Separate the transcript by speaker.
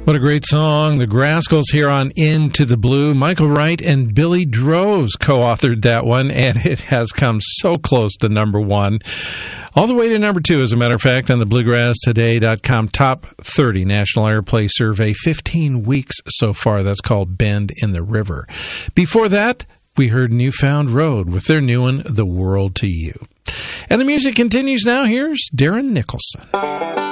Speaker 1: What a great song. The Graskels here on Into the Blue. Michael Wright and Billy Droz co-authored that one, and it has come so close to number one. All the way to number two, as a matter of fact, on the BluegrassToday.com Top 30 National Airplay Survey. 15 weeks so far. That's called Bend in the River. Before that, we heard Newfound Road with their new one, The World to You. And the music continues now. Here's Darren Nicholson.